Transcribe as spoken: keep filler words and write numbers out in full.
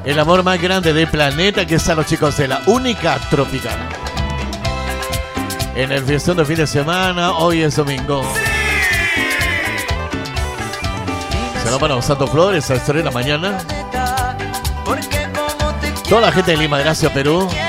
El amor más grande del planeta, que están los chicos de la Única Tropical. En el fiestón de fin de semana, hoy es domingo. Se lo van a Santo Flores a las tres de la mañana. Toda la gente de Lima, gracias Perú.